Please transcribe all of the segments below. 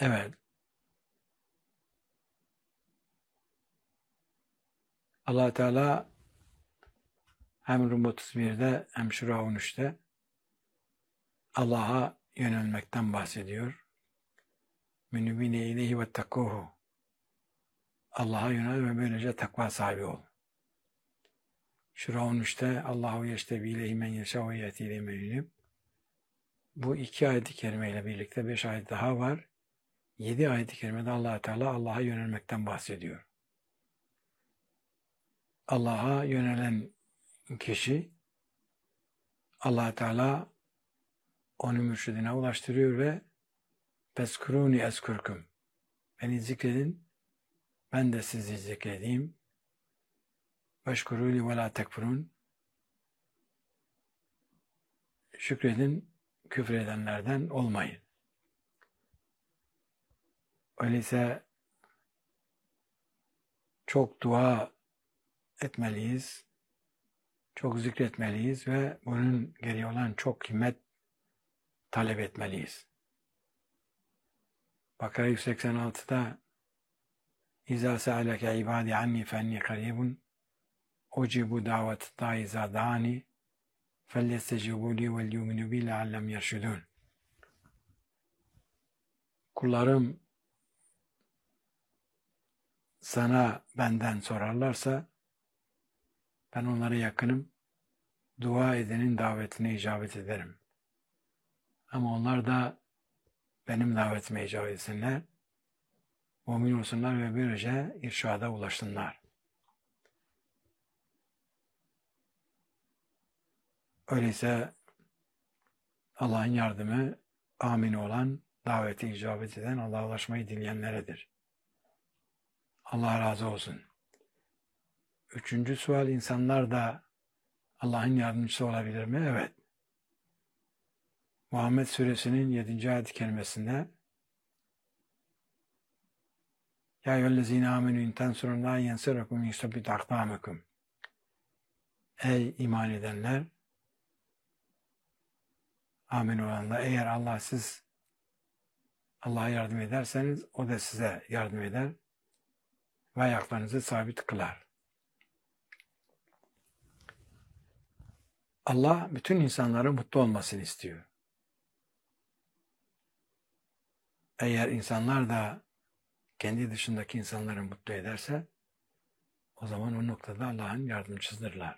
Evet. Allah Teala hem Rum 31'de hem Şura 13'te Allah'a yönelmekten bahsediyor. Münibine ileyhi ve takkuhu. Allah'a yönel ve böylece takva sahibi ol. Şura 13'te Allahu yeştebi ileyhi men yeşâ ve yeti ileyhi men yunib. Bu 2 ayet-i kerimeyle birlikte 5 ayet daha var. 7 ayet-i kerimede Allah Teala Allah'a yönelmekten bahsediyor. Allah'a yönelen kişi Allah Teala onu mürşidine ulaştırıyor ve "Fezkurûni ezkurkum." Beni zikredin, ben de sizi zikredeyim. "Veşkurûli ve lâ tekfurûn." Şükredin, küfredenlerden olmayın. Öyleyse çok dua etmeliyiz, çok zikretmeliyiz ve bunun gereği olan çok himmet talep etmeliyiz. Bakara 186'da İzâ se'aleke ibâdî annî fennî karîbun ucibu davet dâi izâ dâni felyestecibû lî vel yûminû bî leallem yerşudûn. Kullarım sana benden sorarlarsa ben onlara yakınım, dua edenin davetine icabet ederim. Ama onlar da benim davetime icabet etsinler, mümin olsunlar ve böylece irşada ulaşsınlar. Öyleyse Allah'ın yardımı amin olan, davete icabet eden, Allah'a ulaşmayı dileyenleredir. Allah razı olsun. 3. sual, insanlar da Allah'ın yardımcısı olabilir mi? Evet. Muhammed Suresinin 7. ayet-i kerimesinde "Ya eyyühellezîne âmenû in tensurullâhe yensurkum yusabbit akdâmekum." Ey iman edenler, amin olanlar, eğer Allah'a yardım ederseniz o da size yardım eder ve ayaklarınızı sabit kılar. Allah bütün insanların mutlu olmasını istiyor. Eğer insanlar da kendi dışındaki insanları mutlu ederse o zaman o noktada Allah'ın yardımcısıdırlar.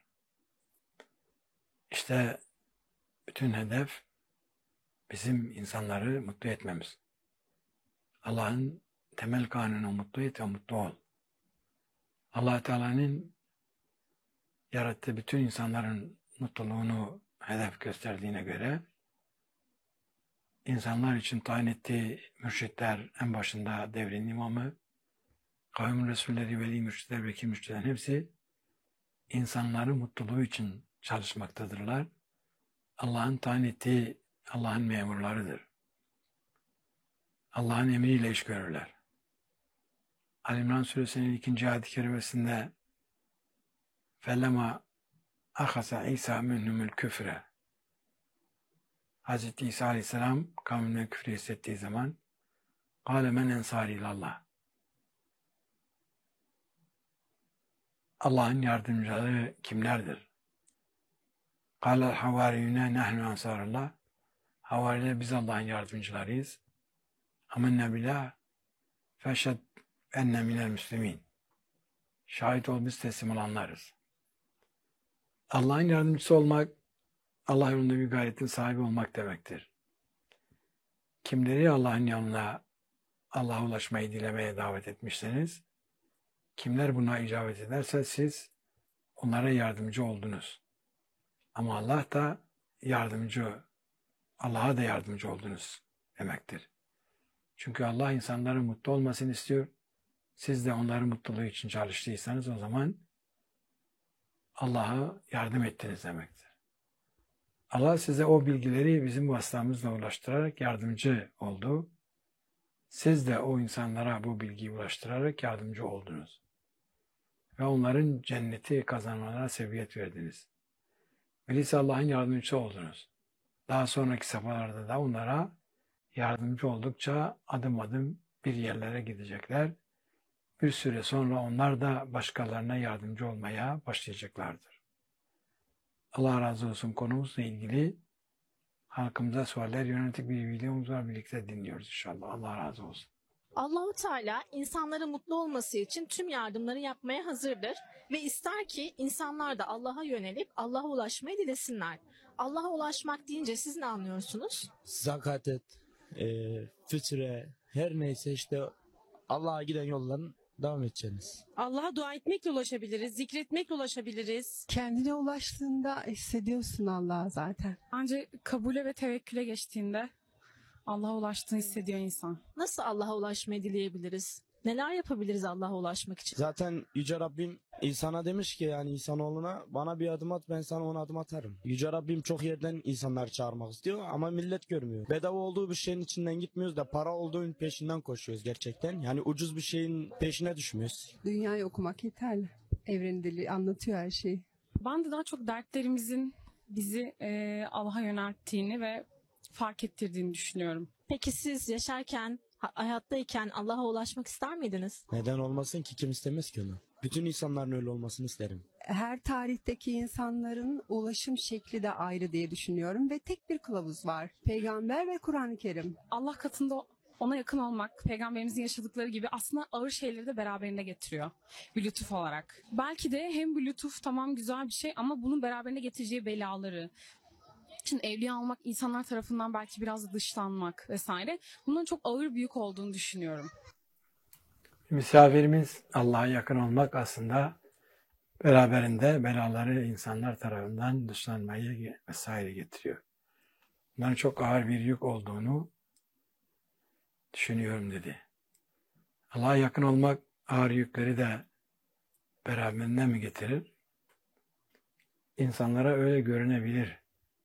İşte bütün hedef bizim insanları mutlu etmemiz. Allah'ın temel kanunu mutlu et ve mutlu ol. Allah Teala'nın yarattığı bütün insanların mutluluğunu hedef gösterdiğine göre insanlar için tayin ettiği mürşitler, en başında devrin imamı, kavmin resulleri, veli mürşitler, vekil mürşitlerin hepsi insanların mutluluğu için çalışmaktadırlar. Allah'ın tayin ettiği Allah'ın memurlarıdır. Allah'ın emriyle iş görürler. Ali İmran Suresinin 2. ayet-i kerimesinde "Fellema ahasa İsa minhumul küfre." Hz. İsa Aleyhisselam kavminden küfrü hissettiği zaman "Kâle men ensâri ilallah." Allah'ın yardımcıları kimlerdir? "Kâlel havariyüne nehnu ansarullah." Havariler biz Allah'ın yardımcılarıyız. "Amennâ billah feşhed enne minel müslimîn." Şahit ol biz teslim olanlarız. Allah'ın yardımcısı olmak, Allah yolunda bir gayretin sahibi olmak demektir. Kimleri Allah'ın yoluna, Allah'a ulaşmayı dilemeye davet etmişseniz, kimler buna icabet ederse siz onlara yardımcı oldunuz. Ama Allah da Allah'a da yardımcı oldunuz demektir. Çünkü Allah insanların mutlu olmasını istiyor. Siz de onların mutluluğu için çalıştıysanız o zaman Allah'a yardım ettiniz demektir. Allah size o bilgileri bizim vasıtamızla ulaştırarak yardımcı oldu. Siz de o insanlara bu bilgiyi ulaştırarak yardımcı oldunuz. Ve onların cenneti kazanmalarına sebebiyet verdiniz. Öyleyse Allah'ın yardımcısı oldunuz. Daha sonraki safhalarda da onlara yardımcı oldukça adım adım bir yerlere gidecekler. Bir süre sonra onlar da başkalarına yardımcı olmaya başlayacaklardır. Allah razı olsun, konumuzla ilgili halkımıza sualler yönelik bir videomuz var. Birlikte dinliyoruz inşallah. Allah razı olsun. Allahu Teala insanların mutlu olması için tüm yardımları yapmaya hazırdır ve ister ki insanlar da Allah'a yönelip Allah'a ulaşmayı dilesinler. Allah'a ulaşmak deyince siz ne anlıyorsunuz? Zakat et, fitre, her neyse işte Allah'a giden yoldan devam edeceksiniz. Allah'a dua etmekle ulaşabiliriz, zikretmekle ulaşabiliriz. Kendine ulaştığında hissediyorsun Allah'a zaten. Bence kabule ve tevekküle geçtiğinde Allah'a ulaştığını hissediyor insan. Nasıl Allah'a ulaşmayı dileyebiliriz? Neler yapabiliriz Allah'a ulaşmak için? Zaten Yüce Rabbim insana demiş ki, yani insanoğluna, bana bir adım at ben sana 10 adım atarım. Yüce Rabbim çok yerden insanlar çağırmak istiyor ama millet görmüyor. Bedava olduğu bir şeyin içinden gitmiyoruz da para olduğunun peşinden koşuyoruz gerçekten. Yani ucuz bir şeyin peşine düşmüyoruz. Dünyayı okumak yeterli. Evren dili anlatıyor her şeyi. Ben de daha çok dertlerimizin bizi Allah'a yönelttiğini ve fark ettirdiğini düşünüyorum. Peki siz yaşarken, hayattayken Allah'a ulaşmak ister miydiniz? Neden olmasın ki, kim istemez ki onu? Bütün insanların öyle olmasını isterim. Her tarihteki insanların ulaşım şekli de ayrı diye düşünüyorum ve tek bir kılavuz var. Peygamber ve Kur'an-ı Kerim. Allah katında ona yakın olmak, peygamberimizin yaşadıkları gibi aslında ağır şeyleri de beraberinde getiriyor. Bir lütuf olarak. Belki de hem bir lütuf, tamam güzel bir şey, ama bunun beraberinde getireceği belaları. Şimdi evliya olmak, insanlar tarafından belki biraz dışlanmak vesaire. Bunun çok ağır, büyük olduğunu düşünüyorum. Misafirimiz Allah'a yakın olmak aslında beraberinde belaları insanlar tarafından dışlanmayı vesaire getiriyor. Bunların çok ağır bir yük olduğunu düşünüyorum dedi. Allah'a yakın olmak ağır yükleri de beraberinde mi getirir? İnsanlara öyle görünebilir.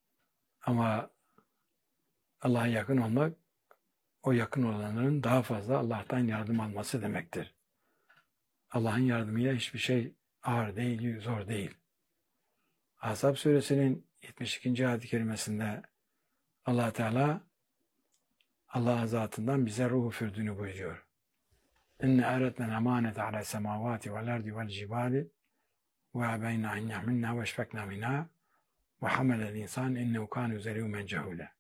Ama Allah'a yakın olmak, o yakın olanların daha fazla Allah'tan yardım alması demektir. Allah'ın yardımıyla hiçbir şey ağır değil, zor değil. Ahzab suresinin 72. ayet-i kerimesinde Allah Teala Allah zatından bize ruh üfürdüğünü buyuruyor. İnne eretnen emanete ala semavati vel ardi vel cibali ve abeyna en yahminna ve şfekna minha ve hamelel insan innehu kâne zelûmen cehûle.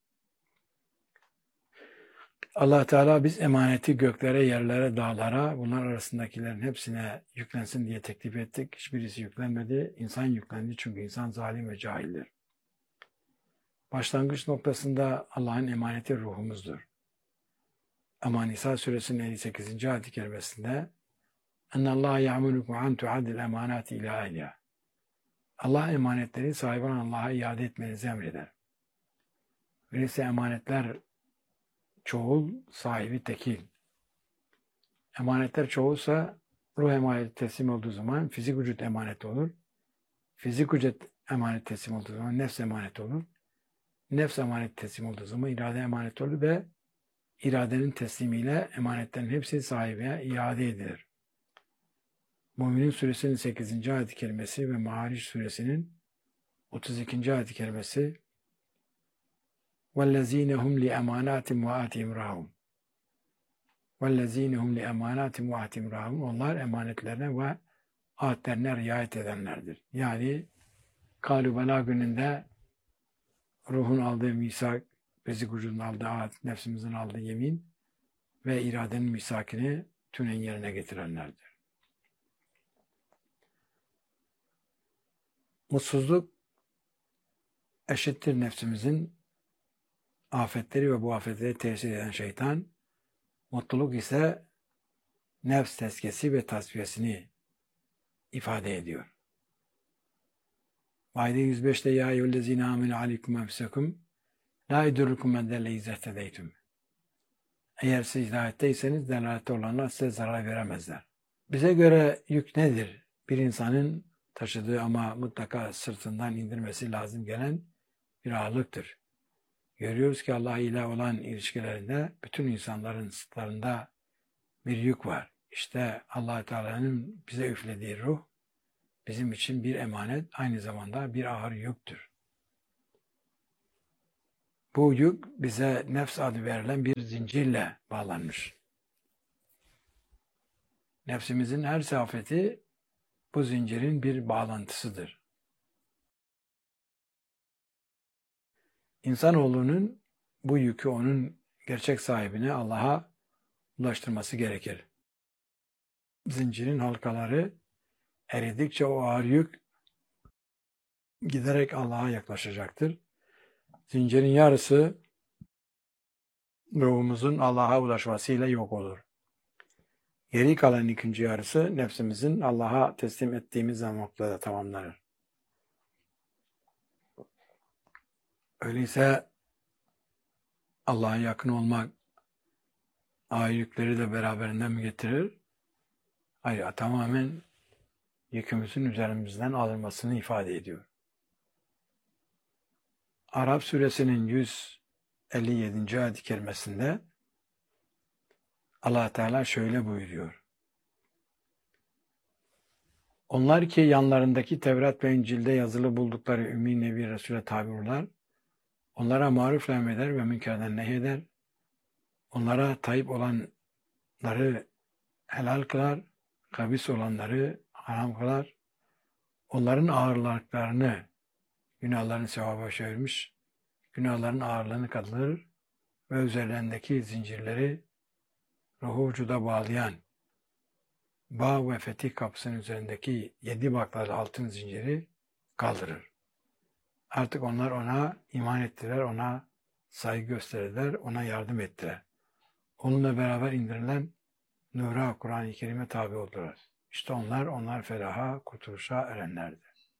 Allah Teala biz emaneti göklere, yerlere, dağlara, bunlar arasındakilerin hepsine yüklensin diye teklif ettik. Hiçbirisi yüklenmedi. İnsan yüklendi çünkü insan zalim ve cahildir. Başlangıç noktasında Allah'ın emaneti ruhumuzdur. Ama Nisa suresinin 58. ayet-i kerimesinde اَنَّ اللّٰهَ يَعْمُلُكُمْ عَنْ تُعَدِّ الْاَمَانَاتِ اِلَى اَهْلِهَا. Allah emanetleri sahibi olan Allah'a iade etmenizi emreder. Öyleyse emanetler çoğul, sahibi tekil. Emanetler çoğulsa ruh emaneti teslim olduğu zaman fizik vücut emanet olur. Fizik vücut emanet teslim olduğu zaman nefs emanet olur. Nefs emanet teslim olduğu zaman irade emanet olur ve iradenin teslimiyle emanetlerin hepsi sahibine iade edilir. Müminin suresinin 8. ayet-i kerimesi ve Ma'ariç suresinin 32. ayet-i kerimesi وَالَّذ۪ينَ هُمْ لِأَمَانَاتِمْ وَآتِهِمْ رَاهُمْ وَالَّذ۪ينَ هُمْ لِأَمَانَاتِمْ وَآتِهِمْ رَاهُمْ. Onlar emanetlerine ve ahdlerine riayet edenlerdir. Yani Kâlu Bela gününde ruhun aldığı misak, fizik vücudun aldığı ahd, nefsimizin aldığı yemin ve iradenin misakini tünen yerine getirenlerdir. Mutsuzluk eşittir nefsimizin afetleri ve bu afetleri tesir eden şeytan. Mutluluk ise nefs tezkiyesi ve tasfiyesini ifade ediyor. Maide 105'te ya eyyühellezine aminu aleykum enfusekum la yedurrukum men delle izzehtedeytüm. Eğer siz hidayetteyseniz delalette olanlar size zarar veremezler. Bize göre yük nedir? Bir insanın taşıdığı ama mutlaka sırtından indirmesi lazım gelen bir ağırlıktır. Görüyoruz ki Allah ile olan ilişkilerinde bütün insanların sırtlarında bir yük var. İşte Allah Teala'nın bize üflediği ruh bizim için bir emanet, aynı zamanda bir ağır yüktür. Bu yük bize nefs adı verilen bir zincirle bağlanmış. Nefsimizin her safheti bu zincirin bir bağlantısıdır. İnsanoğlunun bu yükü onun gerçek sahibine Allah'a ulaştırması gerekir. Zincirin halkaları eridikçe o ağır yük giderek Allah'a yaklaşacaktır. Zincirin yarısı ruhumuzun Allah'a ulaşmasıyla yok olur. Geri kalan ikinci yarısı nefsimizin Allah'a teslim ettiğimiz noktada tamamlanır. Öyleyse Allah'a yakın olmak ağır yükleri de beraberinde mi getirir? Hayır, tamamen yükümüzün üzerimizden alınmasını ifade ediyor. Araf suresinin 157. ayet-i kerimesinde Allah Teala şöyle buyuruyor. Onlar ki yanlarındaki Tevrat ve İncil'de yazılı buldukları Ümmi Nebi Resul'e tabi olurlar, onlara maruf emreder ve münkerden nehyeder, onlara tayyip olanları helal kılar, habis olanları haram kılar, onların ağırlıklarını, günahlarını sevaba çevirmiş, günahların ağırlığını kaldırır ve üzerlerindeki zincirleri ruhu vücuda bağlayan bağ ve fetih kapısının üzerindeki 7 baklalı altın zinciri kaldırır. Artık onlar ona iman ettiler, ona saygı gösterdiler, ona yardım ettiler. Onunla beraber indirilen nura Kur'an-ı Kerim'e tabi oldular. İşte onlar felaha, kurtuluşa erenlerdir.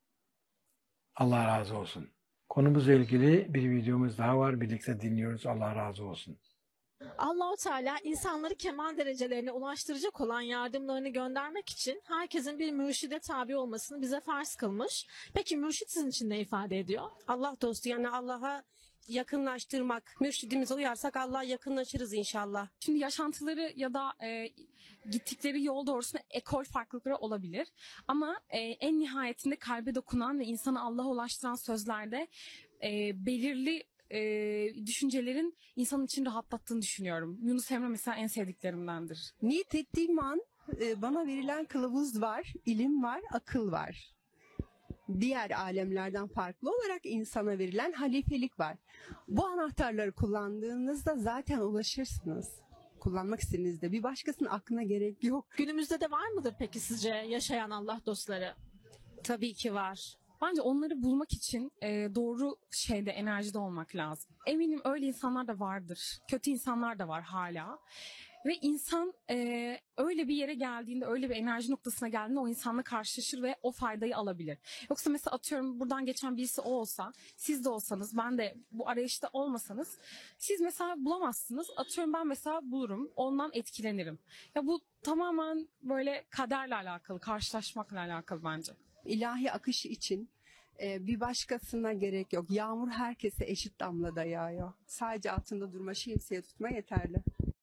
Allah razı olsun. Konumuzla ilgili bir videomuz daha var. Birlikte dinliyoruz. Allah razı olsun. Allah-u Teala insanları kemal derecelerine ulaştıracak olan yardımlarını göndermek için herkesin bir mürşide tabi olmasını bize farz kılmış. Peki mürşit sizin için ne ifade ediyor? Allah dostu, yani Allah'a yakınlaştırmak. Mürşidimize uyarsak Allah'a yakınlaşırız inşallah. Şimdi yaşantıları ya da gittikleri yol doğrusunda ekol farklılıkları olabilir. Ama en nihayetinde kalbe dokunan ve insanı Allah'a ulaştıran sözlerde belirli düşüncelerin insanın için rahatlattığını düşünüyorum. Yunus Emre mesela en sevdiklerimdendir. Niyet ettiğim an bana verilen kılavuz var, ilim var, akıl var. Diğer alemlerden farklı olarak insana verilen halifelik var. Bu anahtarları kullandığınızda zaten ulaşırsınız. Kullanmak istediğinizde bir başkasının aklına gerek yok. Günümüzde de var mıdır peki sizce yaşayan Allah dostları? Tabii ki var. Bence onları bulmak için doğru enerjide olmak lazım. Eminim öyle insanlar da vardır. Kötü insanlar da var hala. Ve insan öyle bir yere geldiğinde, öyle bir enerji noktasına geldiğinde o insanla karşılaşır ve o faydayı alabilir. Yoksa mesela atıyorum buradan geçen birisi o olsa, siz de olsanız, ben de bu arayışta olmasanız, siz mesela bulamazsınız. Atıyorum ben mesela bulurum, ondan etkilenirim. Ya bu tamamen böyle kaderle alakalı, karşılaşmakla alakalı bence. İlahi akış için bir başkasına gerek yok. Yağmur herkese eşit damlada yağıyor. Sadece altında durma, şemsiye tutma yeterli.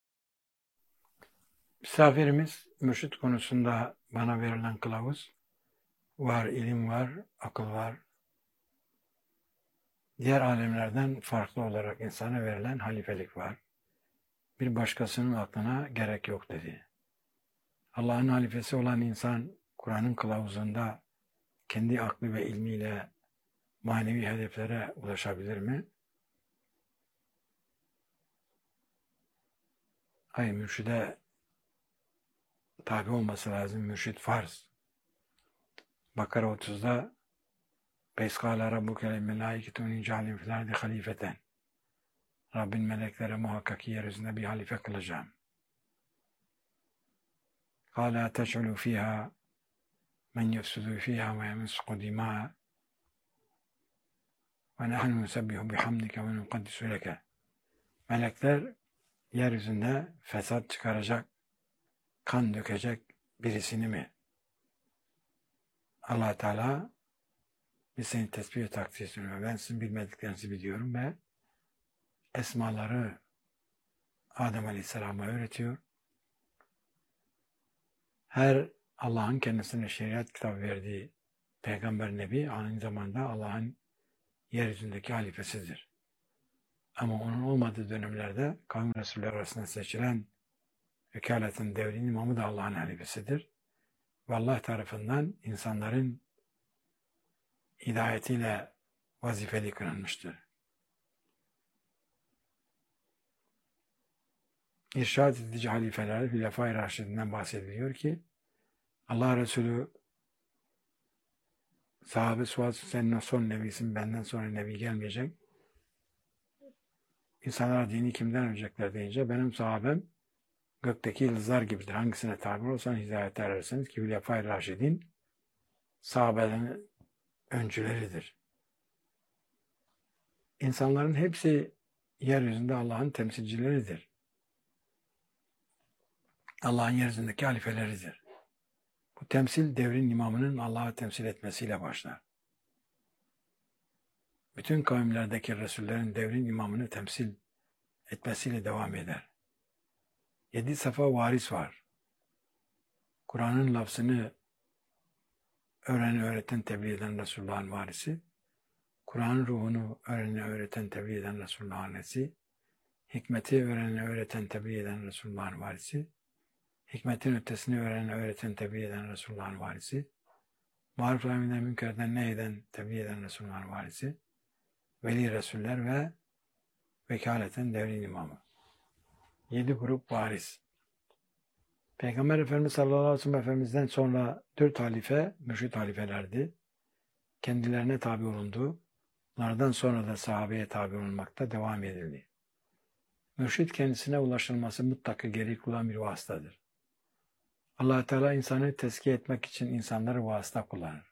Misafirimiz mürşit konusunda bana verilen kılavuz var, ilim var, akıl var. Diğer alemlerden farklı olarak insana verilen halifelik var. Bir başkasının aklına gerek yok dedi. Allah'ın halifesi olan insan Kur'an'ın kılavuzunda kendi aklı ve ilmiyle manevi hedeflere ulaşabilir mi? Hayır, mürşide tabi olması lazım. Mürşid farz. Bakara 30'da Beyskâle rabbuke lil melâiketu ni'calin fil ardi halifeten. Rabbin meleklere muhakkak ki yeryüzünde bir halife kılacağım. Kâlâ teş'ulû fîhâ men yefsudû fîhâ ve yemsuku dimâ'a ve nahnu nusebbihu bihamdike ve nukaddisu leke. Melekler yeryüzünde fesat çıkaracak, kan dökecek birisini mi? Allah Teala biz seni tesbih ve takdis ediyorum. Ben sizin bilmediklerinizi biliyorum ve esmaları Adem Aleyhisselam'a öğretiyor. Her Allah'ın kendisine şeriat kitabı verdiği peygamber nebi aynı zamanda Allah'ın yeryüzündeki halifesidir. Ama onun olmadığı dönemlerde kavim Resulleri arasında seçilen vekaletin devrin imamı da Allah'ın halifesidir. Ve Allah tarafından insanların hidayetiyle vazifeli kılınmıştır. İrşad edici halifeler, Hilefai Raşidinden bahsediliyor ki Allah Resulü sahabe sual senin son nebisin, benden sonra nebi gelmeyecek. İnsanlara dini kimden ölecekler deyince benim sahabem gökteki yıldızlar gibidir. Hangisine tabi olsanız hidayete erersiniz ki Hilefai Raşidin sahabelerin öncüleridir. İnsanların hepsi yeryüzünde Allah'ın temsilcileridir. Allah'ın yeryüzündeki halifeleridir. Bu temsil devrin imamının Allah'ı temsil etmesiyle başlar. Bütün kavimlerdeki Resullerin devrin imamını temsil etmesiyle devam eder. 7 safa varis var. Kur'an'ın lafzını öğreten, tebliğ eden Resulullah'ın varisi, Kur'an'ın ruhunu öğreten, tebliğ eden Resulullah'ın varisi, hikmeti öğreten, tebliğ eden Resulullah'ın varisi, hikmetin ötesini öğreten, tebliğ eden Resulullah'ın varisi, maruf-ı emrinden münkerden neyden tebliğ eden Resulullah'ın varisi, veli Resuller ve vekaleten devrin imamı. 7 grup varis. Peygamber Efendimiz sallallahu aleyhi ve sellem Efendimiz'den sonra 4 halife, mürşid halifelerdi. Kendilerine tabi olundu. Bunlardan sonra da sahabeye tabi olunmakta devam edildi. Mürşid kendisine ulaşılması mutlaka gerekli olan bir vasıtadır. Allah Teala insanı tezkiye etmek için insanları vasıta kullanır.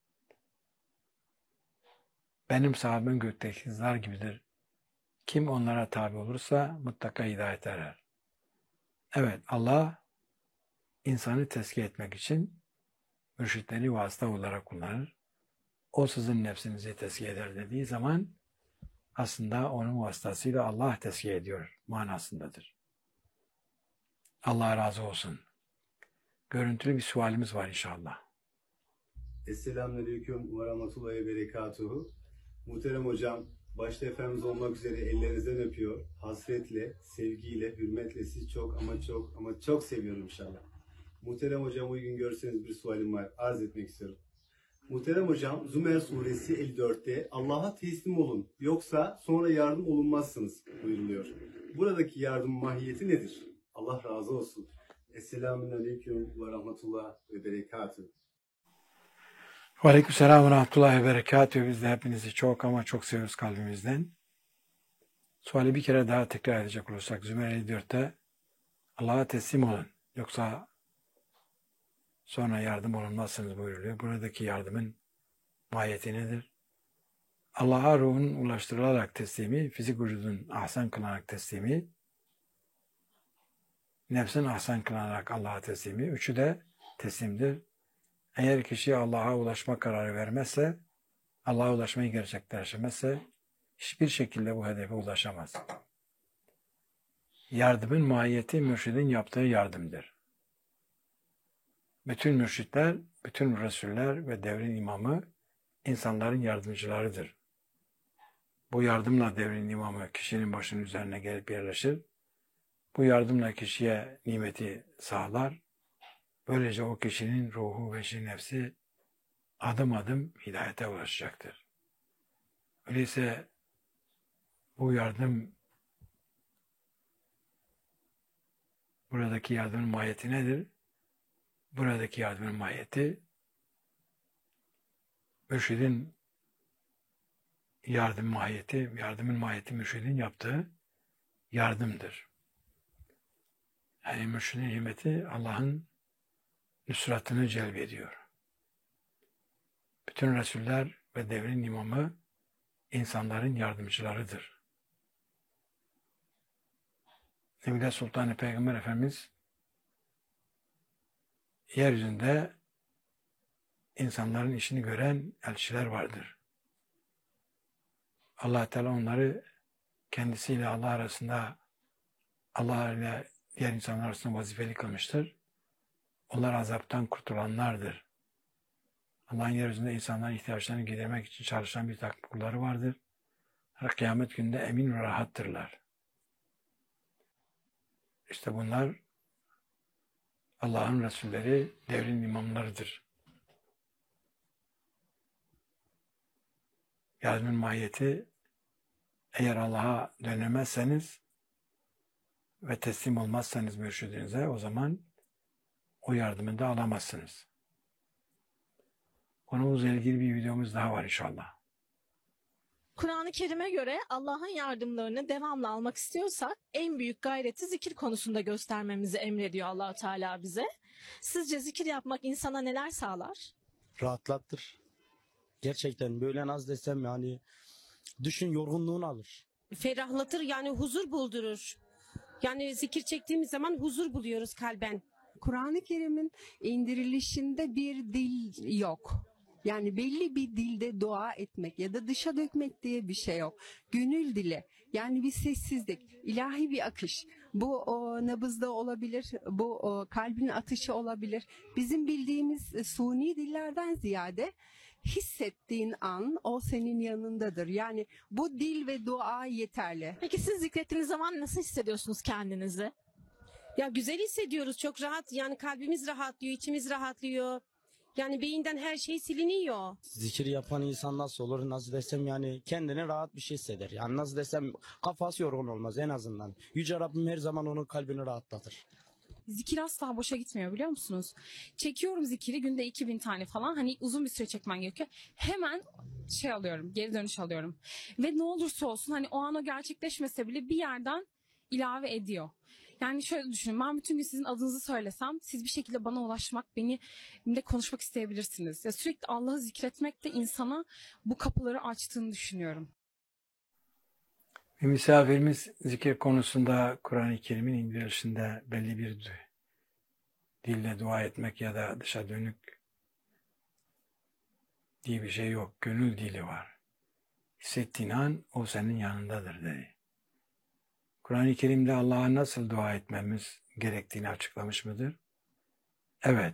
Benim sahabem gökteki kızlar gibidir. Kim onlara tabi olursa mutlaka hidayet erer. Evet, Allah insanı tezkiye etmek için mürşitleri vasıta olarak kullanır. O sizin nefsinizi tezkiye eder dediği zaman aslında onun vasıtasıyla Allah tezkiye ediyor manasındadır. Allah razı olsun. Görüntülü bir sualimiz var inşallah. Esselamünaleyküm ve rahmetullahi ve berekatuhu. Muhterem hocam, başta Efendimiz olmak üzere ellerinizden öpüyor. Hasretle, sevgiyle, hürmetle sizi çok ama çok seviyorum inşallah. Muhterem hocam, uygun görseniz bir sualim var. Arz etmek istiyorum. Muhterem hocam, Zümer suresi 54'te Allah'a teslim olun yoksa sonra yardım olunmazsınız buyuruluyor. Buradaki yardım mahiyeti nedir? Allah razı olsun. Esselamünaleyküm ve rahmetullah ve berekatuhu. Aleykümselam ve rahmetullahi ve berekatuhu. Biz de hepinizi çok ama çok seviyoruz kalbimizden. Suali bir kere daha tekrar edecek olursak Zümer 54'te Allah'a teslim olun yoksa sonra yardım olunmazsınız buyuruluyor. Buradaki yardımın mahiyeti nedir? Allah'a ruhun ulaştırılarak teslimi, fizik vücudun ahsen kılınarak teslimi, nefsin ahsen kılınarak Allah'a teslimi, üçü de teslimdir. Eğer kişi Allah'a ulaşma kararı vermezse, Allah'a ulaşmayı gerçekleştirmezse, hiçbir şekilde bu hedefe ulaşamaz. Yardımın mahiyeti mürşidin yaptığı yardımdır. Bütün mürşitler, bütün Resuller ve devrin imamı insanların yardımcılarıdır. Bu yardımla devrin imamı kişinin başının üzerine gelip yerleşir. Bu yardımla kişiye nimeti sağlar. Böylece o kişinin ruhu ve nefsi adım adım hidayete ulaşacaktır. Öyleyse bu yardım, buradaki yardımın mahiyeti nedir? Buradaki yardımın mahiyeti, mürşidin yardımın mahiyeti mürşidin yaptığı yardımdır. Yani mürşidin himeti Allah'ın nusratını celbediyor. Bütün Resuller ve devrin imamı insanların yardımcılarıdır. Nebile Sultan-ı Peygamber Efendimiz yeryüzünde insanların işini gören elçiler vardır. Allah Teala onları kendisiyle Allah arasında, Allah ile diğer insanlar arasında vazifeli kılmıştır. Onlar azaptan kurtulanlardır. Allah'ın yeryüzünde insanların ihtiyaçlarını gidermek için çalışan bir takım kulları vardır. Kıyamet günde emin ve rahattırlar. İşte bunlar Allah'ın Resulleri, devrin imamlarıdır. Yardımın mahiyeti, eğer Allah'a dönemezseniz ve teslim olmazsanız mürşidinize, o zaman o yardımı da alamazsınız. Konumuzla ilgili bir videomuz daha var inşallah. Kur'an-ı Kerim'e göre Allah'ın yardımlarını devamlı almak istiyorsak en büyük gayreti zikir konusunda göstermemizi emrediyor Allah-u Teala bize. Sizce zikir yapmak insana neler sağlar? Rahatlattır. Gerçekten böyle nasıl desem yani düşün yorgunluğunu alır. Ferahlatır, yani huzur buldurur. Yani zikir çektiğimiz zaman huzur buluyoruz kalben. Kur'an-ı Kerim'in indirilişinde bir dil yok. Yani belli bir dilde dua etmek ya da dışa dökmek diye bir şey yok. Gönül dili, yani bir sessizlik, ilahi bir akış. Bu nabızda olabilir, bu kalbin atışı olabilir. Bizim bildiğimiz suni dillerden ziyade hissettiğin an o senin yanındadır. Yani bu dil ve dua yeterli. Peki siz zikrettiğiniz zaman nasıl hissediyorsunuz kendinizi? Ya güzel hissediyoruz, çok rahat. Yani kalbimiz rahatlıyor, içimiz rahatlıyor. Yani beyinden her şey siliniyor. Zikir yapan insan nasıl olur, nasıl desem yani kendini rahat bir şey hisseder. Yani nasıl desem kafası yorgun olmaz en azından. Yüce Rabbim her zaman onun kalbini rahatlatır. Zikir asla boşa gitmiyor biliyor musunuz? Çekiyorum zikiri günde 2000 tane falan. Hani uzun bir süre çekmen gerekiyor. Hemen şey alıyorum, geri dönüş alıyorum. Ve ne olursa olsun hani o an o gerçekleşmese bile bir yerden ilave ediyor. Yani şöyle düşünün, ben bütün gün sizin adınızı söylesem siz bir şekilde bana ulaşmak, benimle konuşmak isteyebilirsiniz. Ya sürekli Allah'ı zikretmek de insana bu kapıları açtığını düşünüyorum. Bir misafirimiz zikir konusunda Kur'an-ı Kerim'in indirilişinde belli bir dille dua etmek ya da dışa dönük diye bir şey yok. Gönül dili var. Hissettiğin an o senin yanındadır dedi. Kur'an-ı Kerim'de Allah'a nasıl dua etmemiz gerektiğini açıklamış mıdır? Evet.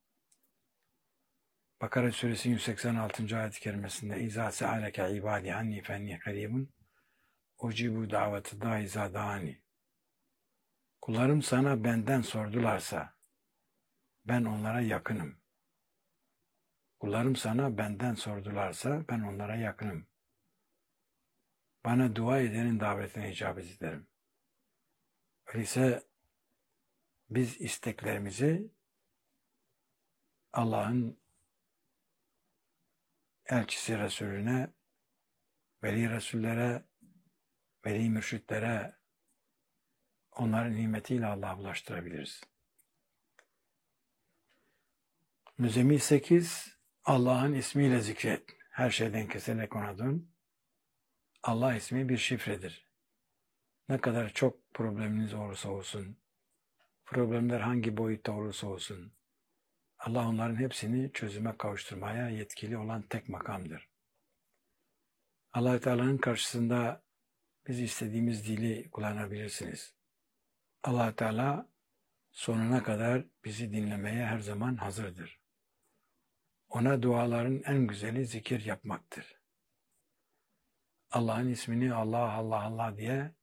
Bakara suresi 186. ayet-i kerimesinde İzâ se'aleke ibâdî annî fennî karîbun ucibu daveti da izâ dâni. Kullarım sana benden sordularsa ben onlara yakınım. Kullarım sana benden sordularsa ben onlara yakınım. Bana dua edenin davetine icabet ederim. Öyleyse biz isteklerimizi Allah'ın elçisi Resulüne, veli Resullere, veli mürşitlere, onların nimetiyle Allah'a ulaştırabiliriz. Müzzemmil 8, Allah'ın ismiyle zikret. Her şeyden keserek ona dön. Allah ismi bir şifredir. Ne kadar çok probleminiz olursa olsun, problemler hangi boyutta olursa olsun, Allah onların hepsini çözüme kavuşturmaya yetkili olan tek makamdır. Allah-u Teala'nın karşısında biz istediğimiz dili kullanabilirsiniz. Allah-u Teala sonuna kadar bizi dinlemeye her zaman hazırdır. Ona duaların en güzeli zikir yapmaktır. Allah'ın ismini Allah Allah Allah diye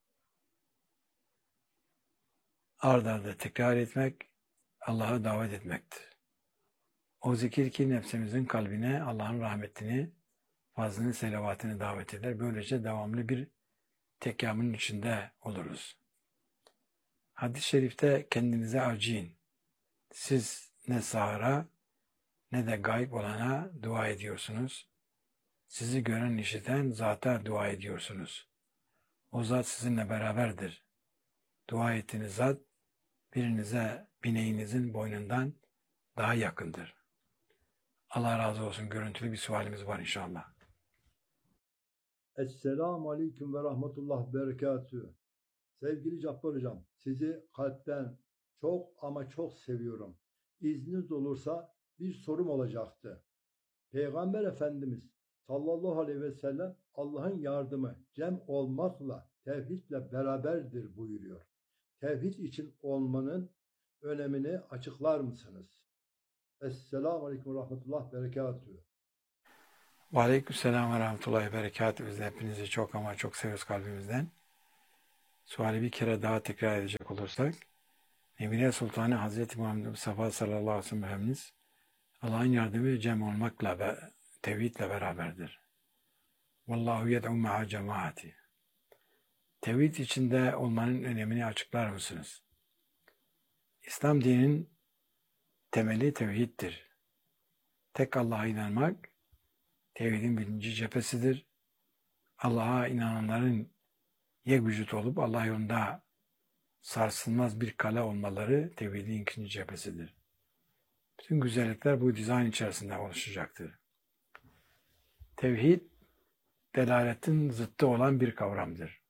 ard arda tekrar etmek, Allah'a davet etmektir. O zikir ki nefsimizin kalbine Allah'ın rahmetini, fazlını, selavatını davet eder. Böylece devamlı bir tekamülün içinde oluruz. Hadis-i şerifte kendinize acıyın. Siz ne sahara ne de gayb olana dua ediyorsunuz. Sizi gören, işiten zata dua ediyorsunuz. O zat sizinle beraberdir. Dua ettiğiniz zat birinize bineğinizin boynundan daha yakındır. Allah razı olsun. Görüntülü bir sualimiz var inşallah. Esselamu Aleyküm ve Rahmetullah Berekatühü. Sevgili Cabbar Hocam, sizi kalpten çok ama çok seviyorum. İzniniz olursa bir sorum olacaktı. Peygamber Efendimiz sallallahu aleyhi ve sellem Allah'ın yardımı cem olmakla, tevhidle beraberdir buyuruyor. Tevhid için olmanın önemini açıklar mısınız? Esselamu Aleyküm ve Rahmetullah Berekatühü. Ve aleykümselam ve rahmetullahi ve berekatuhu. Biz de hepinizi çok ama çok seviyoruz kalbimizden. Suali bir kere daha tekrar edecek olursak, Emine Sultanı Hazreti Muhammed Mustafa sallallahu aleyhi ve sellem Efendimiz Allah'ın yardımı cem olmakla ve tevhidle beraberdir. Vallahu yed'u ma'a cemaati. Tevhid içinde olmanın önemini açıklar mısınız? İslam dininin temeli tevhiddir. Tek Allah'a inanmak, tevhidin birinci cephesidir. Allah'a inananların yek vücut olup Allah yolunda sarsılmaz bir kale olmaları tevhidin ikinci cephesidir. Bütün güzellikler bu dizayn içerisinde oluşacaktır. Tevhid, delaletin zıttı olan bir kavramdır.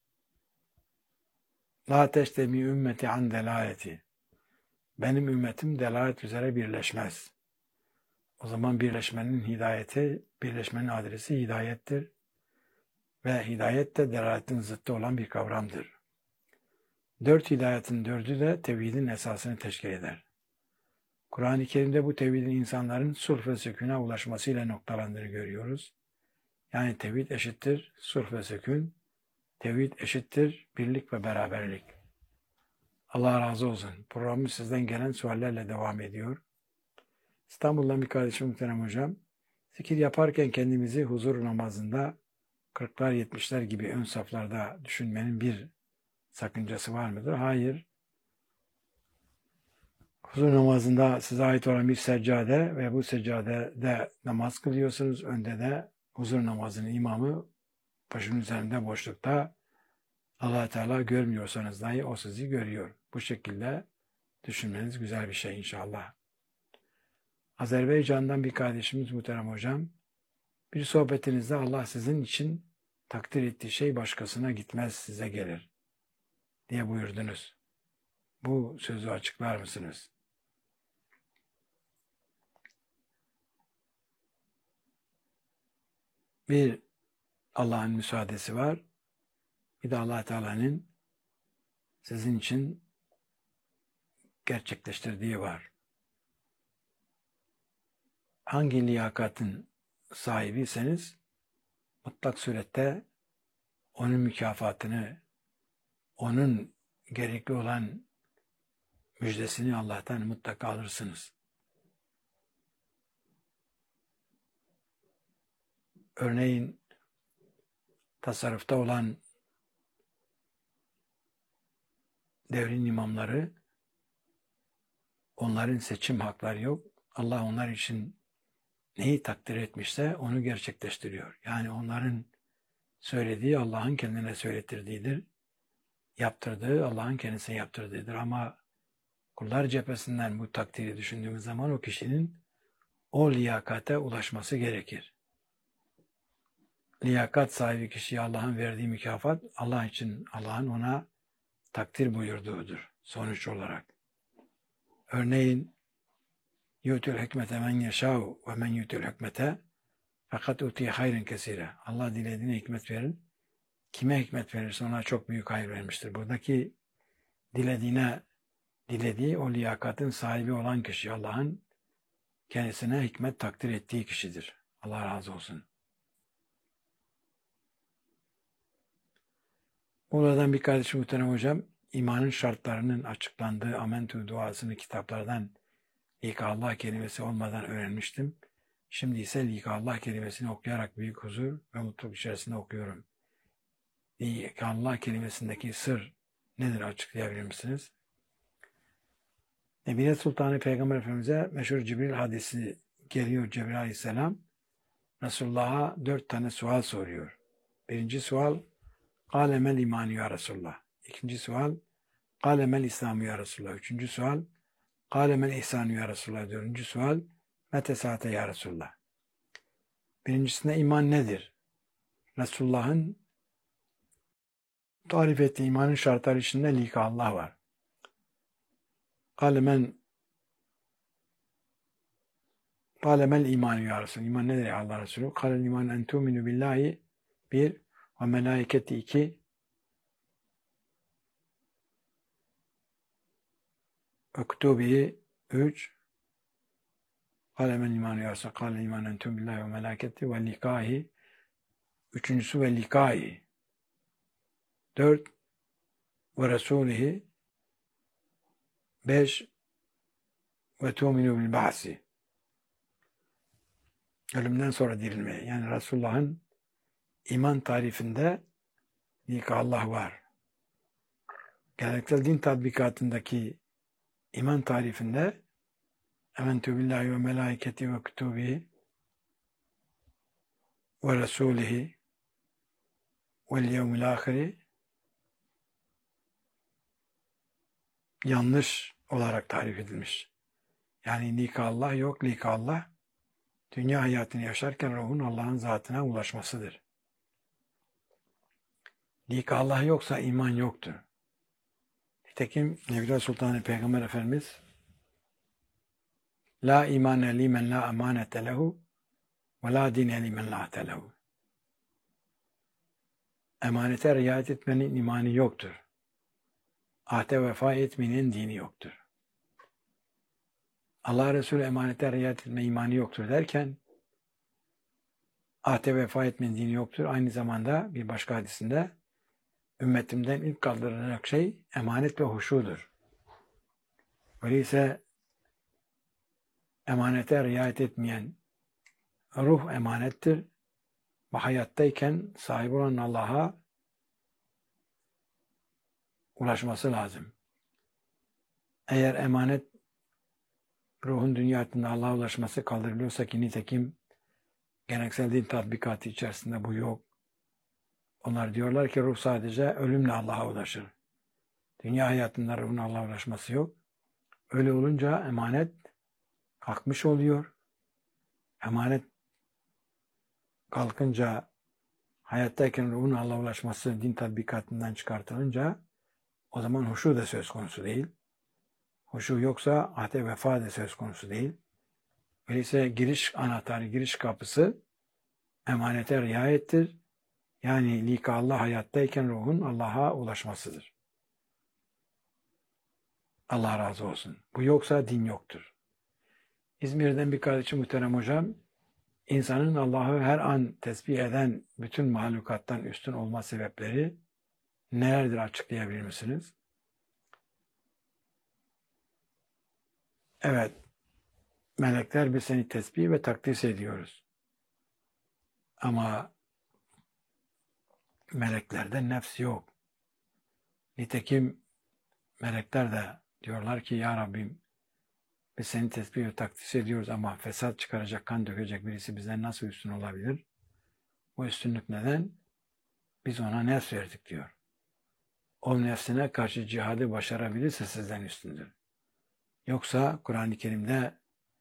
La teştemi ümmeti an delaleti. Benim ümmetim delalet üzere birleşmez. O zaman birleşmenin adresi hidayettir. Ve hidayet de delaletin zıttı olan bir kavramdır. 4 hidayetin 4'ü de tevhidin esasını teşkil eder. Kur'an-ı Kerim'de bu tevhidin insanların sulh ve sükûne ulaşmasıyla noktalandığını görüyoruz. Yani tevhid eşittir sulh ve sükûn, tevhid eşittir birlik ve beraberlik. Allah razı olsun. Programımız sizden gelen suallerle devam ediyor. İstanbul'dan bir kardeşim muhterem hocam, zikir yaparken kendimizi huzur namazında 40'lar 70'ler gibi ön saflarda düşünmenin bir sakıncası var mıdır? Hayır. Huzur namazında size ait olan bir seccade ve bu seccadede namaz kılıyorsunuz. Önde de huzur namazının imamı başının üzerinde boşlukta. Allah Teala görmüyorsanız dahi o sizi görüyor. Bu şekilde düşünmeniz güzel bir şey inşallah. Azerbaycan'dan bir kardeşimiz muhterem hocam, bir sohbetinizde Allah sizin için takdir ettiği şey başkasına gitmez size gelir diye buyurdunuz. Bu sözü açıklar mısınız? Bir Allah'ın müsaadesi var. Bir de Allah Teala'nın sizin için gerçekleştirdiği var. Hangi liyakatın sahibiyseniz mutlak surette onun mükafatını, onun gerekli olan müjdesini Allah'tan mutlaka alırsınız. Örneğin tasarrufta olan devrin imamları, onların seçim hakları yok. Allah onlar için neyi takdir etmişse onu gerçekleştiriyor. Yani onların söylediği Allah'ın kendine söyletirdiğidir. Yaptırdığı Allah'ın kendisine yaptırdığıdır. Ama kullar cephesinden bu takdiri düşündüğümüz zaman o kişinin o liyakate ulaşması gerekir. Liyakat sahibi kişiye Allah'ın verdiği mükafat Allah için Allah'ın ona takdir buyurduğudur sonuç olarak. Örneğin yu'tul hikmete men yeşâ'u ve men yu'tul hikmete fakat utiye hayrın kesire. Allah dilediğine hikmet verir. Kime hikmet verirse ona çok büyük hayır vermiştir. Buradaki dilediği o liyakatın sahibi olan kişi Allah'ın kendisine hikmet takdir ettiği kişidir. Allah razı olsun. Buradan bir kardeşim muhterem hocam, imanın şartlarının açıklandığı Amentü duasını kitaplardan Likallah kelimesi olmadan öğrenmiştim. Şimdi ise Likallah kelimesini okuyarak büyük huzur ve mutluluk içerisinde okuyorum. Likallah kelimesindeki sır nedir açıklayabilir misiniz? Nebine Sultanı Peygamber Efendimiz'e meşhur Cibril hadisi geliyor. Cebrail Aleyhisselam Resulullah'a 4 tane sual soruyor. Birinci sual Kâlemel imanü ya Resulullah. İkinci sual Kâlemel İslamü ya Resulullah. Üçüncü sual Kâlemel ihsanü ya Resulullah. Dördüncü sual Mete saate ya Resulullah. Birincisinde iman nedir? Resulullah'ın tarif ettiği imanın şartları içinde likallah var. Kâlemel imanü ya Resulullah. İman nedir ya Allah Resulü? Kâlel iman en tu'minu billahi 1 ve melaiketi 2 ve kutubihi 3 Kâle men imanu yâsa kâle iman entüm billahi ve melâketi ve likâhi. Üçüncüsü ve likâhi. 4. Ve resûlihi. 5. Ve tu'minu bil ba'si. Ölümden sonra dirilmeye. Yani Resulullah'ın iman tarifinde likallah var. Geleneksel din tatbikatındaki iman tarifinde ementü billahi ve melaiketi ve kütübihi ve resulihi vel yevmil ahiri yanlış olarak tarif edilmiş. Yani likallah yok, likallah dünya hayatını yaşarken ruhun Allah'ın zatına ulaşmasıdır. Likallah yoksa iman yoktur. Nitekim Nevra Sultanı Peygamber Efendimiz La imane limen la emanete lehu ve la dine limen la ahde lehu. Emanete riayet etmenin imanı yoktur. Ahde vefa etmenin dini yoktur. Allah Resulü emanete riayet etme imanı yoktur derken ahde vefa etmenin dini yoktur. Aynı zamanda bir başka hadisinde ümmetimden ilk kaldırılacak şey emanet ve huşudur. Öyleyse emanete riayet etmeyen ruh emanettir ve hayattayken sahip olan Allah'a ulaşması lazım. Eğer emanet ruhun dünya hayatında Allah'a ulaşması kaldırılıyorsa ki nitekim geleneksel din tatbikatı içerisinde bu yok. Onlar diyorlar ki ruh sadece ölümle Allah'a ulaşır. Dünya hayatında ruhun Allah'a ulaşması yok. Öyle olunca emanet kalkmış oluyor. Emanet kalkınca hayattayken ruhun Allah'a ulaşması din tatbikatından çıkartılınca o zaman huşu da söz konusu değil. Huşu yoksa ahde vefa da söz konusu değil. Öyleyse giriş anahtarı, giriş kapısı emanete riayettir. Yani likallah hayattayken ruhun Allah'a ulaşmasıdır. Allah razı olsun. Bu yoksa din yoktur. İzmir'den bir kardeşim muhterem hocam, insanın Allah'ı her an tesbih eden bütün mahlukattan üstün olma sebepleri nelerdir açıklayabilir misiniz? Evet, melekler biz seni tesbih ve takdis ediyoruz. Ama meleklerde nefs yok. Nitekim melekler de diyorlar ki ya Rabbim biz seni tesbih ve takdis ediyoruz ama fesat çıkaracak, kan dökecek birisi bizden nasıl üstün olabilir? Bu üstünlük neden? Biz ona nefs verdik diyor. O nefsine karşı cihadı başarabilirse sizden üstündür. Yoksa Kur'an-ı Kerim'de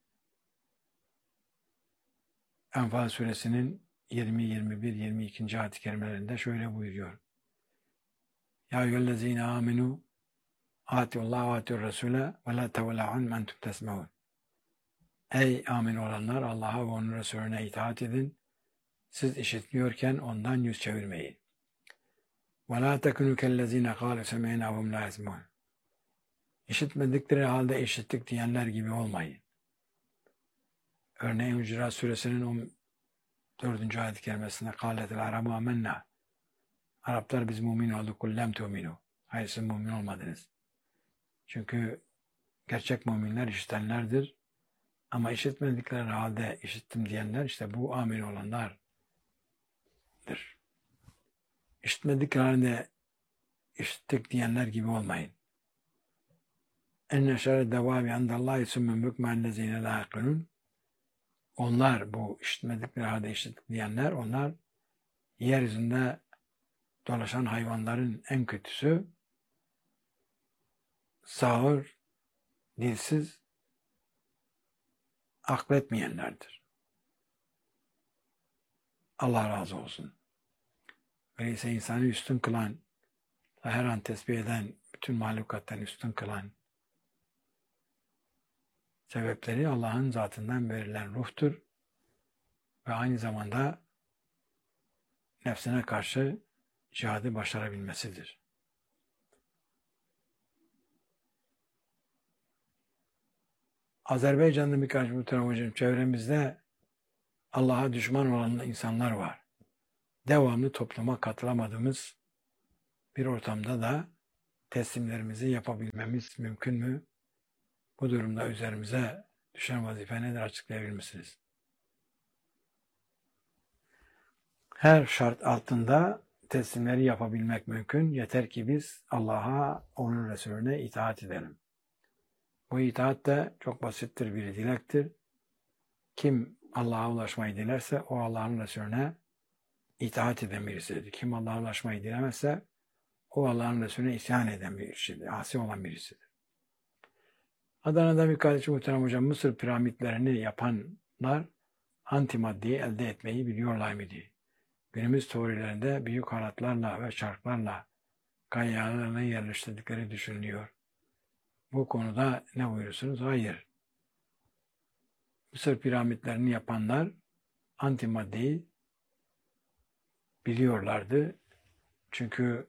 Enfal suresinin 20, 21, 22. ayet-i kerimelerinde şöyle buyuruyor. Ya eyyühellezine amenu atiullah ve atiur resule ve la tevela'un men tum tesmeun. Ey amin olanlar Allah'a ve onun Resulüne itaat edin. Siz işitmiyorken ondan yüz çevirmeyin. Ve la tekunu kellezine kâlu semeyna ve hum la yesmeun. İşitmedikleri halde işittik diyenler gibi olmayın. Örneğin Hucurat suresinin 14. ayet-i kerimesinde kâletel arabu amennâ. Araplar biz mümin olduk kul lem tu'minu. Hayır siz mümin olmadınız. Çünkü gerçek müminler işitenlerdir. Ama işitmedikleri halde işittim diyenler işte bu amin olanlardır. İşitmedikleri halde işittik diyenler gibi olmayın. Enne şerre devâbi andallâhi sümmün bükmellezîne lâ yakınûn. Onlar bu işitmedikleri halde işittik diyenler onlar yeryüzünde dolaşan hayvanların en kötüsü sağır, dilsiz, akletmeyenlerdir. Allah razı olsun. Öyleyse insanı üstün kılan, her an tesbih eden, bütün mahlukattan üstün kılan sebepleri Allah'ın zatından verilen ruhtur ve aynı zamanda nefsine karşı cihadı başarabilmesidir. Azerbaycan'da birkaç muhterem hocam çevremizde Allah'a düşman olan insanlar var. Devamlı topluma katılamadığımız bir ortamda da teslimlerimizi yapabilmemiz mümkün mü? Bu durumda üzerimize düşen vazife nedir açıklayabilir misiniz? Her şart altında teslimleri yapabilmek mümkün. Yeter ki biz Allah'a, onun Resulüne itaat edelim. Bu itaat de çok basittir, bir dilektir. Kim Allah'a ulaşmayı dilerse o Allah'ın Resulüne itaat eden birisidir. Kim Allah'a ulaşmayı dilemezse o Allah'ın Resulüne isyan eden birisidir, asi olan birisidir. Adana'da bir kardeşim muhterem hocam, Mısır piramitlerini yapanlar antimaddeyi elde etmeyi biliyorlar mıydı? Günümüz teorilerinde büyük halatlarla ve çarklarla kayalarını yerleştirdikleri düşünülüyor. Bu konuda ne buyurursunuz? Hayır. Mısır piramitlerini yapanlar antimaddeyi biliyorlardı. Çünkü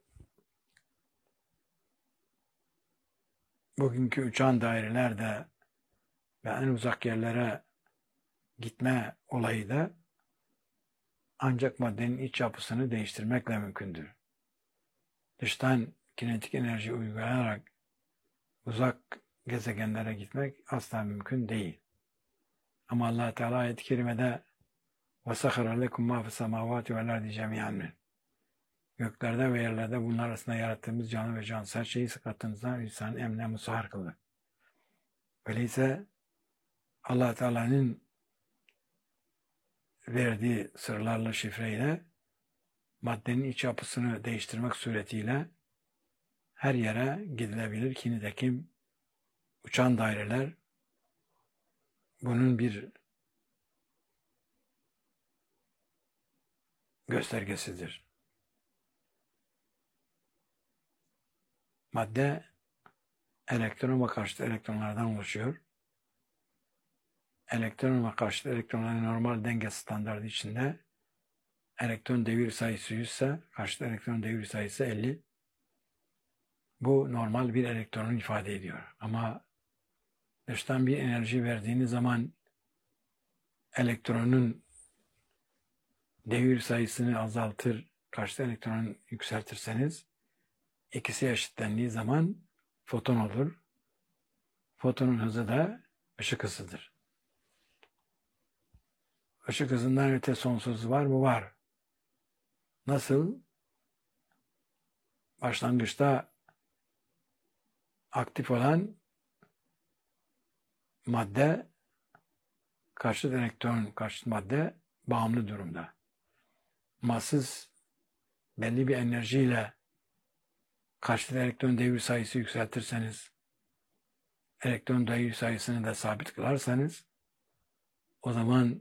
bugünkü uçan dairelerde ve en uzak yerlere gitme olayı da ancak maddenin iç yapısını değiştirmekle mümkündür. Dıştan kinetik enerji uygulayarak uzak gezegenlere gitmek asla mümkün değil. Ama Allah Teala ayet-i kerimede وَسَخَرَ لَكُمْ مَا فِي السَّمَاوَاتِ وَالْاَرْضِ جَمِيعًا göklerde ve yerlerde bunlar arasında yarattığımız canlı ve cansız her şeyi sıkıntınızdan insanın emrine musahhar kıldı. Öyleyse Allah Teala'nın verdiği sırlarla şifreyle maddenin iç yapısını değiştirmek suretiyle her yere gidilebilir ki nitekim uçan daireler bunun bir göstergesidir. Madde elektron ve karşıt elektronlardan oluşuyor. Elektron ve karşıt elektronların normal denge standardı içinde elektron devir sayısı 100 ise karşıt elektron devir sayısı 50. Bu normal bir elektronu ifade ediyor. Ama dıştan bir enerji verdiğiniz zaman elektronun devir sayısını azaltır, karşıt elektronu yükseltirseniz ikisi eşitlendiği zaman foton olur. Fotonun hızı da ışık hızıdır. Işık hızından öte sonsuz var mı? Var. Nasıl? Başlangıçta aktif olan madde, karşıt elektron, karşıt madde bağımlı durumda. Ama siz belli bir enerjiyle karşıt elektron devir sayısı yükseltirseniz, elektron devir sayısını da sabit kılarsanız, o zaman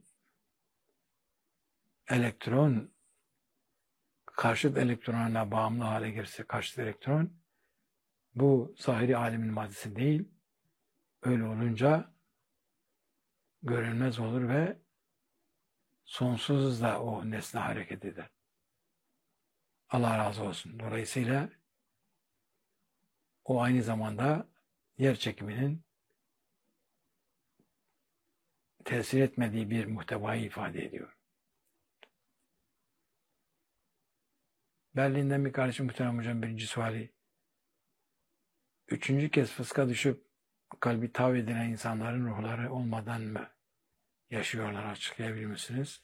elektron karşıt elektronuna bağımlı hale gelirse karşıt elektron, bu zahiri alemin maddesi değil, öyle olunca görünmez olur ve sonsuz hızla o nesne hareket eder. Allah razı olsun. Dolayısıyla o aynı zamanda yer çekiminin tesir etmediği bir muhtevayı ifade ediyor. Berlin'den bir kardeşim muhterem hocam birinci suali. Üçüncü kez fıska düşüp kalbi tav edilen insanların ruhları olmadan mı yaşıyorlar, açıklayabilir misiniz?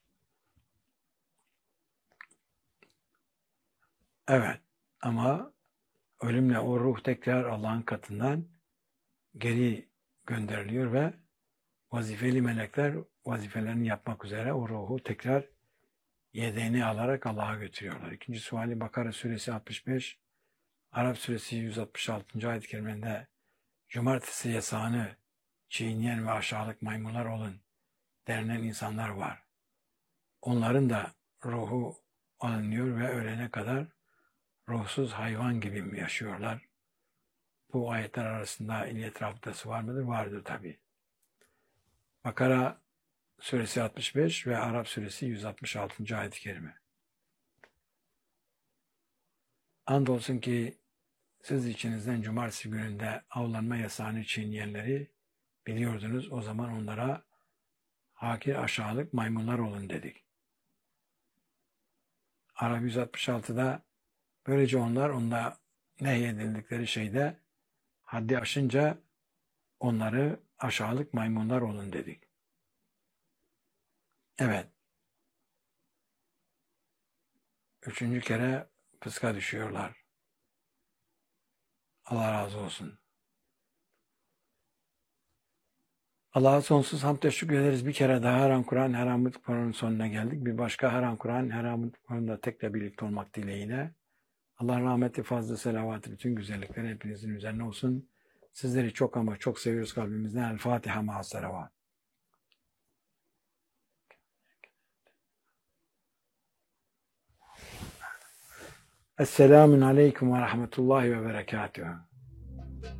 Evet, ama ölümle o ruh tekrar Allah'ın katından geri gönderiliyor ve vazifeli melekler vazifelerini yapmak üzere o ruhu tekrar yedeğini alarak Allah'a götürüyorlar. İkinci suali Bakara suresi 65, Arap suresi 166. ayet-i kerimelerinde cumartesi yasağını çiğneyen ve aşağılık maymunlar olun denilen insanlar var. Onların da ruhu alınıyor ve ölene kadar ruhsuz hayvan gibi mi yaşıyorlar? Bu ayetler arasında illiyet rabıtası var mıdır? Vardır tabi. Bakara suresi 65 ve Arap suresi 166. ayet-i kerime. Andolsun ki siz içinizden cumartesi gününde avlanma yasağını çiğneyenleri biliyordunuz. O zaman onlara hakir, aşağılık maymunlar olun dedik. Arap 166'da böylece onlar onda nehyedildikleri şeyde haddi aşınca onları aşağılık maymunlar olun dedik. Evet. 3. kere fıska düşüyorlar. Allah razı olsun. Allah'a sonsuz hamd ve şükür ederiz. Bir kere daha Her An Kur'an, Her An Kur'an'ın sonuna geldik. Bir başka Her An Kur'an, Her An Kur'an'da tekrar birlikte olmak dileğiyle. Allah rahmeti, fazla selavatı, bütün güzellikleri hepinizin üzerine olsun. Sizleri çok ama çok seviyoruz kalbimizden. El Fatiha ma'as salavat. Esselamun aleyküm ve rahmetullahi ve berekatuhu.